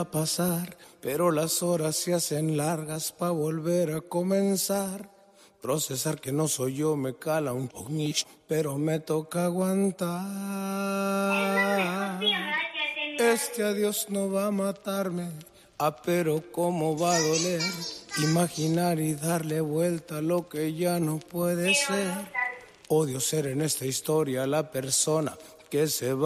a pasar, pero las horas se hacen largas pa' volver a comenzar. Procesar que no soy yo me cala un poquillo, pero me toca aguantar. Este adiós no va a matarme, pero cómo va a doler. Imaginar y darle vuelta a lo que ya no puede ser. Odio ser en esta historia la persona que se va.